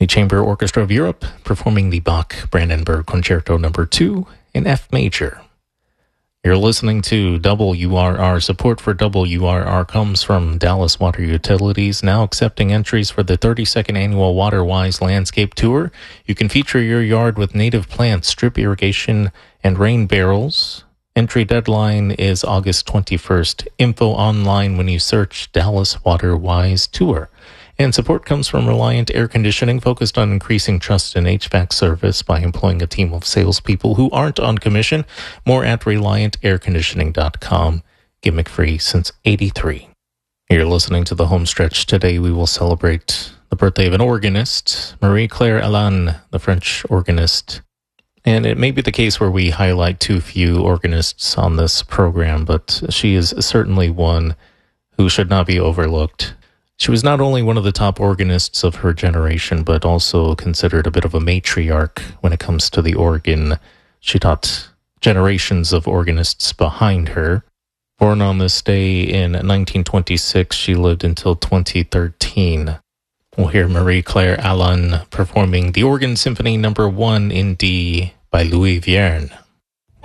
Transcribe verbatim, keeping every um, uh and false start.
The Chamber Orchestra of Europe performing the Bach Brandenburg Concerto number two in F major. You're listening to W R R. Support for W R R comes from Dallas Water Utilities, now accepting entries for the thirty-second annual WaterWise Landscape Tour. You can feature your yard with native plants, drip irrigation, and rain barrels. Entry deadline is August twenty-first. Info online when you search Dallas WaterWise Tour. And support comes from Reliant Air Conditioning, focused on increasing trust in H V A C service by employing a team of salespeople who aren't on commission. More at reliant air conditioning dot com. Gimmick free since eighty-three. You're listening to the home stretch. Today we will celebrate the birthday of an organist, Marie-Claire Alain, the French organist. And it may be the case where we highlight too few organists on this program, but she is certainly one who should not be overlooked. She was not only one of the top organists of her generation, but also considered a bit of a matriarch when it comes to the organ. She taught generations of organists behind her. Born on this day in nineteen twenty-six, she lived until twenty thirteen. We'll hear Marie-Claire Alain performing the Organ Symphony number one in D by Louis Vierne.